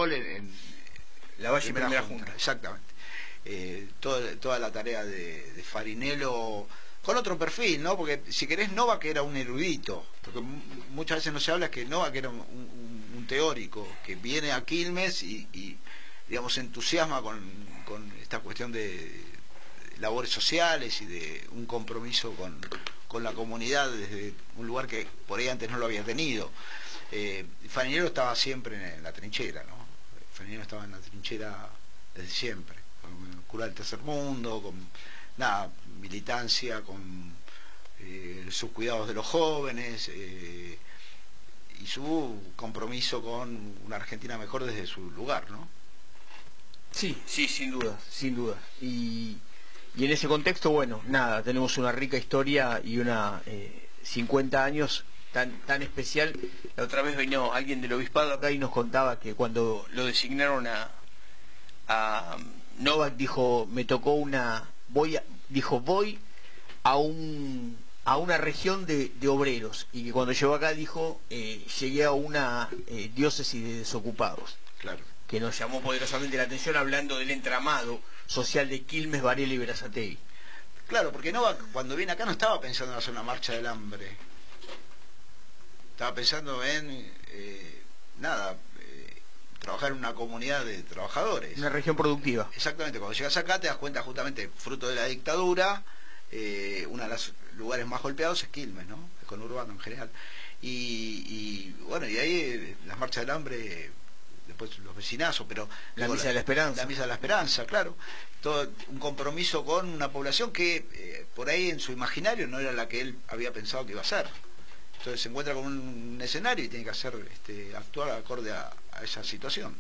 rol en la Valle Primera Junta. Exactamente. Toda la tarea de Farinello, con otro perfil, ¿no? Porque si querés, Novak era un erudito, porque muchas veces no se habla que Novak era un teórico, que viene a Quilmes y digamos, se entusiasma con esta cuestión de labores sociales y de un compromiso con la comunidad desde un lugar que por ahí antes no lo había tenido. Farinello estaba siempre en la trinchera, ¿no? Farinello estaba en la trinchera desde siempre, con cura del tercer mundo, con militancia, con sus cuidados de los jóvenes y su compromiso con una Argentina mejor desde su lugar, ¿no? Sí, sin duda, sin duda. Y en ese contexto, bueno, tenemos una rica historia y una 50 años tan especial. La otra vez vino alguien del obispado acá y nos contaba que cuando lo designaron a Novak, dijo, me tocó voy a una región de obreros, y que cuando llegó acá dijo, llegué a una diócesis de desocupados. Claro. Que nos llamó poderosamente la atención, hablando del entramado social de Quilmes, Varela y Berazategui. Claro, porque Novak cuando viene acá no estaba pensando en hacer una marcha del hambre, estaba pensando en trabajar en una comunidad de trabajadores, una región productiva. Exactamente. Cuando llegas acá te das cuenta, justamente fruto de la dictadura, uno de los lugares más golpeados es Quilmes, ¿no? El conurbano en general, y bueno, y ahí las marchas del hambre, después los vecinazos, pero la Misa de la Esperanza. La Misa de la Esperanza, claro. Todo un compromiso con una población que por ahí en su imaginario no era la que él había pensado que iba a ser. Entonces se encuentra con un escenario y tiene que hacer actuar acorde a esa situación.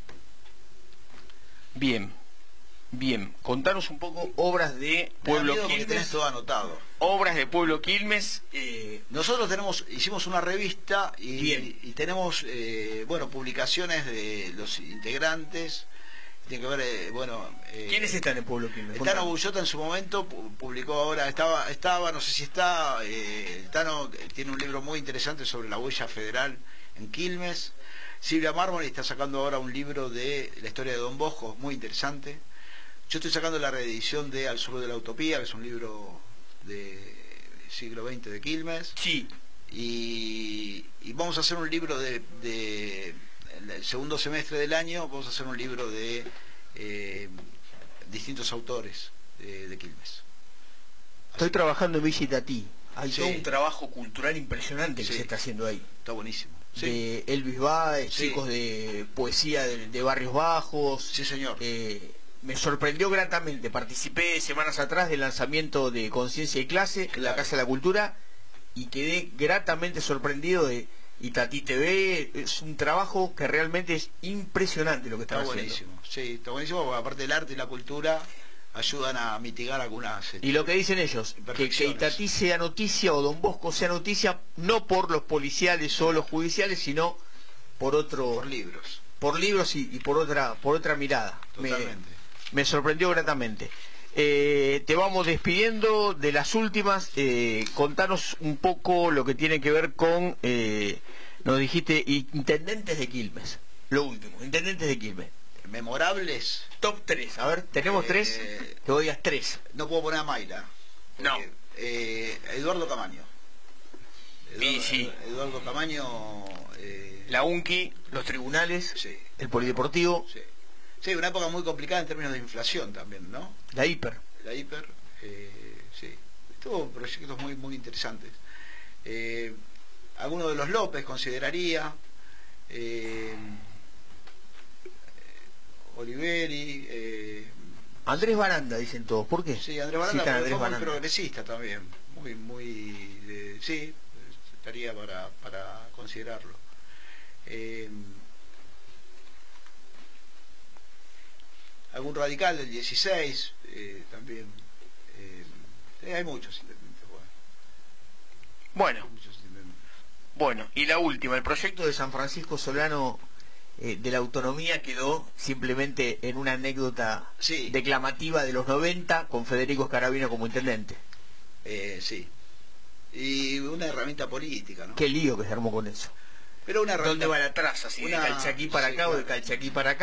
Bien. Contanos un poco obras de Pueblo Quilmes. Tenés todo anotado. Obras de Pueblo Quilmes. Nosotros hicimos una revista y tenemos publicaciones de los integrantes. Tiene que ver, ¿quiénes están en Pueblo Quilmes? El Tano Bullota en su momento publicó ahora, estaba, no sé si está, el Tano tiene un libro muy interesante sobre la huella federal en Quilmes. Silvia Mármol está sacando ahora un libro de la historia de Don Bosco, muy interesante. Yo estoy sacando la reedición de Al sur de la utopía, que es un libro del siglo XX de Quilmes. Sí. Y vamos a hacer un libro el segundo semestre del año, vamos a hacer un libro de distintos autores de Quilmes. Estoy trabajando en Villa Itatí. Hay Sí. todo un trabajo cultural impresionante que Sí. se está haciendo ahí. Está buenísimo. Sí. De Elvis Baez, Sí. chicos de poesía de Barrios Bajos. Sí, señor. Me sorprendió gratamente. Participé semanas atrás del lanzamiento de Conciencia y Clase en la Casa de la Cultura y quedé gratamente sorprendido de Itatí TV. Es un trabajo que realmente es impresionante lo que están haciendo. Buenísimo. Sí, está buenísimo, porque aparte del arte y la cultura ayudan a mitigar algunas... Y lo que dicen ellos, que Itatí sea noticia o Don Bosco sea noticia, no por los policiales o los judiciales, sino por libros. Por libros y por otra mirada. Totalmente. Me sorprendió gratamente. Te vamos despidiendo de las últimas. Contanos un poco lo que tiene que ver con, nos dijiste, intendentes de Quilmes. Lo último, intendentes de Quilmes. Memorables. Top 3, a ver, tenemos 3, te voy a 3. No puedo poner a Mayra. No. Eduardo Camaño. Sí. Eduardo Camaño. La UNCI, los tribunales, Sí. el polideportivo. Sí. Sí, una época muy complicada en términos de inflación también, ¿no? La hiper. Sí. Tuvo proyectos muy, muy interesantes. Algunos de los López consideraría. Oliveri. Andrés Baranda, dicen todos. ¿Por qué? Sí, Andrés Baranda, Citan fue muy Baranda. progresista también. Sí, estaría para considerarlo. Algún radical del 16 también. Hay muchos intendentes. Bueno, y la última, el proyecto de San Francisco Solano de la autonomía quedó simplemente en una anécdota Sí. declamativa de los 90 con Federico Scarabino como intendente. Sí. Y una herramienta política, ¿no? Qué lío que se armó con eso. Pero una herramienta... ¿Dónde va la traza? ¿Si de Calchaquí para acá o de Calchaquí para acá?